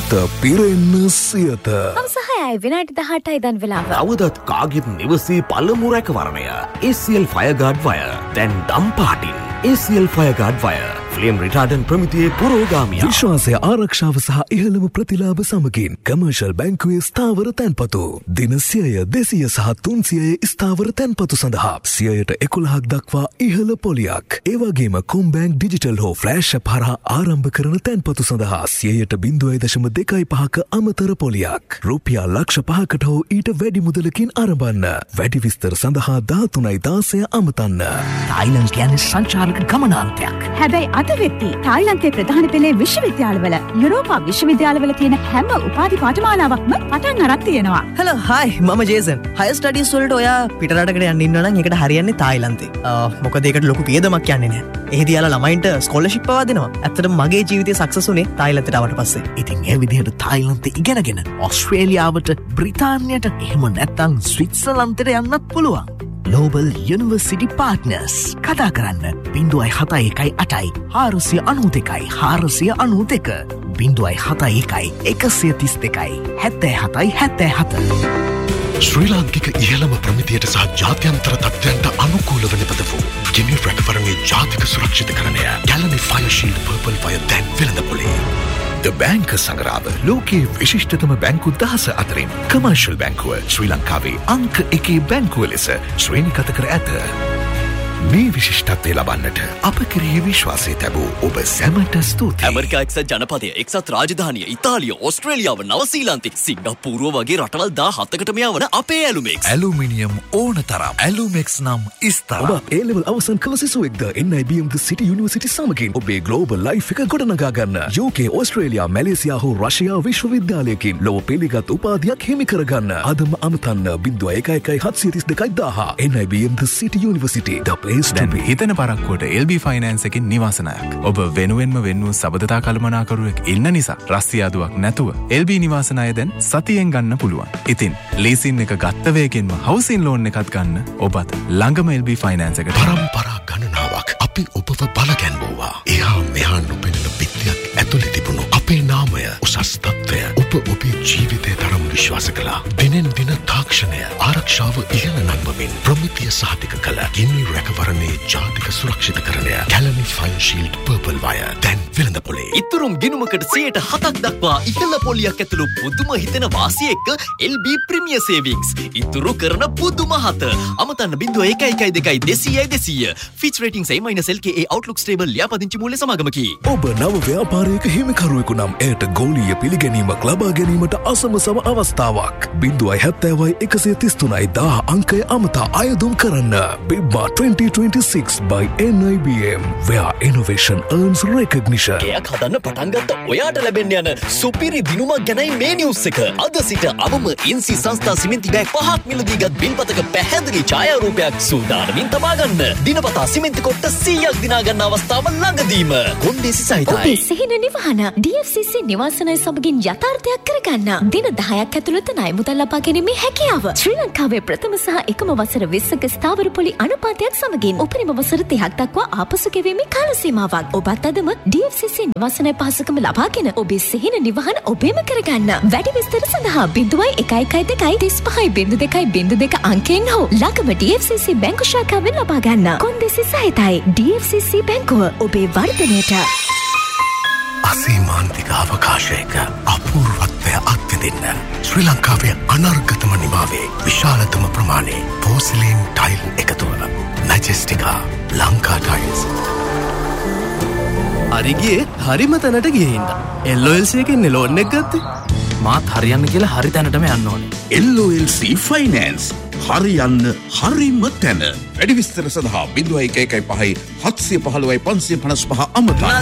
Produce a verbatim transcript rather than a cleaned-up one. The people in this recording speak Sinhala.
සිත පිරෙන්න සියත. අවසහයයි විනාඩි දහඅටයි දැන් වෙලාව. අවදත් කාගෙත් නිවසේ පළමු රැකවරණය. A C L Fireguard Wire. දැන් දම් පාටින්. A C L Fireguard Wire. Flame රිටාඩන්ට් ප්‍රමිතියේ පුරෝගාමියා. විශ්වාසය ආරක්ෂාව සහ ඉහළම ප්‍රතිලාභ සමගින් කමර්ෂල් බැංකුවේ ස්ථාවර තැන්පතු. දින සියය දෙසිය සහ තුන්සියයේ ස්ථාවර තැන්පතු සඳහා සියයට එකොළහක් දක්වා ඉහළ පොලියක්. ඒ වගේම කොම්බැංක් ඩිජිටල් හෝ ෆ්ලෑෂ් ඇප් හරහා ආරම්භ කරන තැන්පතු සඳහා සියයට බිංදුවයි දශම දෙකයි පහක අමතර පොලියක්. රුපියල් ලක්ෂ පහකට හෝ ඊට වැඩි මුදලකින් ආරම්භන්න. වැඩි විස්තර සඳහා දාතුනයි දාසය අමතන්න. තායිලන්ත කියන්නේ සංචාරක ගමනාන්තයක්. හැබැයි අද වෙද්දී තායිලන්තයේ ප්‍රධාන පෙළේ විශ්වවිද්‍යාලවල යුරෝපා විශ්වවිද්‍යාලවල තියෙන හැම උපාධි පාඨමාලාවක්ම පටන් අරන් තියෙනවා. හෙලෝ හායි මම ජේසන්. හයර් ස්ටඩීස් වලට ඔයා පිටරටකට යන්න ඉන්නවා නම් ඒකට හරියන්නේ තායිලන්තේ. මොකද ඒකට ලොකු වියදමක් යන්නේ නැහැ. එහෙදී යාලා ළමයින්ට ස්කෝලර්ෂිප් පවා දෙනවා. ඇත්තටම මගේ ජීවිතය සක්සස් වුණේ තායිලන්තයට ආවට පස්සේ. ඉතින් ඒ විදිහට තායිලන්තේ ඉගෙනගෙන ඕස්ට්‍රේලියාවට බ්‍රිතාන්‍යයට එහෙම නැත්නම් ස්විට්සර්ලන්තයට යන්නත් පුළුවන්. Global University Partners කතා කරන්න බිංදුවයි හතයි එකයි අටයි හාරසිය අනූ දෙකයි හාරසිය අනූ දෙක බිංදුවයි හතයි එකයි එකසිය තිස් දෙකයි හැත්තෑ හතයි හැත්තෑ හත. ශ්‍රී ලාංකික ඉහළම ප්‍රමිතියට සහ ජාත්‍යන්තර තත්ත්වයන්ට අනුකූලව නිපද වූ ගිනි රැකවරණයේ ජාතික සුරක්ෂිතකරණය Galani Fire Shield Purple Fire දැන් වෙළඳපොලේ. The Bank සංග්‍රාව ලෝකයේ විශිෂ්ටතම බැංකු දහස අතරින් කමර්ෂල් බැංකුව ශ්‍රී ලංකාවේ අංක එකේ බැංකුව ලෙස ශ්‍රේණිගත කර ඇත. මේ විශිෂ්ටත්වය ලබන්නට අප කෙරෙහි විශ්වාසය තැබූ ඔබ සැමට ස්තුතියි. ඇමරිකා එක්සත් ජනපදය, එක්සත් රාජධානිය, ඉතාලිය, ඕස්ට්‍රේලියාව, නවසීලන්තය, සිංගප්පූරුව වගේ රටවල් දාහතකට මෙයාවන අපේ ඇලුමෙක්ස්. ඇලුමිනියම් ඕන තරම්. ඇලුමෙක්ස් නම් ඉස්තර. ඔබ A level අවසන් කළ සිසුවෙක්ද N I B M The City University සමගින් ඔබේ ග්ලෝබල් ලයිෆ් එක ගොඩනගා ගන්න. U K, ඕස්ට්‍රේලියා, මැලේසියා හෝ රෂ්‍යා විශ්වවිද්‍යාලයකින් ලොව පිළිගත් උපාධියක් හිමි කරගන්න. අදම අමතන්න බිංදුව එක එකයි හත්සිය තිස් දෙකයි දාහ. N I B M The City University. දැන් හිතන පරක්කුවට L B ෆයිනෑන්ස් එකෙන් නිවාසනයක්. ඔබ වෙනුවෙන්ම වෙන්නු සබඳතා කළමනාකරුවෙක් ඉන්න නිසා රස්තියාදුවක් නැතුව L B නිවාසනය දැන් සතියෙන් ගන්න පුළුවන්. ඉතින් ලීසින් එක ගත්ත වේගෙන්ම හවුසින් ලෝන් එකත් ගන්න ඔබත් ළඟම L B ෆයිනෑන්ස් එකට. පරම්පරා ගණනාවක් අපි ඔබව බලගැන්වුවා. එහා මෙහා නොපෙනෙන බිත්තියක් ඇතුලේ තිබුණු අපේ නාමය උසස් තත්ත්වය ඔබ ඔබේ ජීවිතය තරම් විශ්වාස කළා. දිනෙන් දින තාක්ෂණය ආරක්ෂාව ඉහළ නංවමින් ප්‍රමිතිය සහතික කළ ගිනි රැකවරණයේ ජාතික සුරක්ෂිතකරණය Galani Fire Shield Purple Wire දැන් වෙළඳපොලේ. ඉතුරුම් ගිණුමකට සියයට හතක් දක්වා ඉහළ පොලියක් ඇතුළු පුදුම හිතෙන වාසිය එක්ක L B Premier Savings. ඉතුරු කරන පුදුම හත. අමතන්න බිංදුව එකයි එකයි දෙකයි දෙසීයයි දෙසීය. Fitch Ratings A- L K A Outlook Stable ලියාපදිංචි මූල්‍ය සමාගමකි. ඔබ නව ව්‍යාපාරයක හිමිකරුවෙකු නම් එයට ගෝලීය පිළිගැනීමක් ලබා ගැනීමට අසමසම අවස්ථාවක්. බිංදුවයි හැත්තෑවයි එකසිය තිස් තුනයි දාහ අංකය අමතා අයදුම් කරන්න. බිබ්බා twenty twenty-six by N I B M where innovation earns recognition. එයක් හදන්න පටන් ගත්ත ඔයාට ලැබෙන්න යන සුපිරි දිනුමක් ගැනයි මේ නිවුස් එක. අද සිට අවම ඉන්සි සංස්ථා සිමෙන්ති බෑග් පහක් මිලදී ගත් බිල්පතක පැහැදිලි ඡායාරූපයක් සූදානමින් තබා ගන්න. දිනපතා සිමෙන්ති කොට්ට සීයක් දිනා ගන්න අවස්ථාව ළඟදීම. කොන්දේසි සහිතයි. ඔබේ සිහින නිවහන D F C C නිවාසනය සමගින් යථාර්ථයක් කරගන්න. දින දහයක් ඇතුළත ණය මුදල් ලබා ගැනීමේ හැකියාව. ශ්‍රී ලංකාවේ ප්‍රථම සහ එකම වසර විස්සක ස්ථාවර පොලි අනුපාතයක් සමගින් උපරිම වසර තිහක් දක්වා ආපසු ගෙවීමේ කාල සීමාවක්. ඔබත් අදම D F C C නිවාසනය පහසුකම ලබාගෙන ඔබේ සිහින නිවහන ඔබේම කරගන්න. වැඩි විස්තර සඳහා බිංදුවයි එකයි එකයි දෙකයි තිස් පහයි බිංදු දෙකයි බිංදු දෙක අංකයෙන් හෝ ළඟම D F C C බැංකු ශාඛාවෙන් ලබා ගන්න. කොන්දේසි සහිතයි D F C C බැංකුව ඔබේ වර්ධනයට. අසීමාන්තික අවකාශයක අපූර්වත්වය අත්විඳින්න ශ්‍රී ලංකාවේ අනර්ගතම නිමාවේ විශාලතම ප්‍රමාණයේ පෝසිලීන් ටයිල් එකතුව මැජෙස්ටිකා ලංකා ටයිල්ස්. හරිගියේ හරිම තැනට ගිහින්ද L O L C එකෙන් ලෝන් එක ගත්තේ. මාත් හරියන්න කියලා හරි තැනටම යන්න ඕනේ. L O L C Finance හරියන්න හරිම තැන. වැඩි විස්තර සඳහා බිංදුවයි එක එකයි පහයි හත්සිය පහළොවයි පන්සිය පනස් පහ අමතන්න.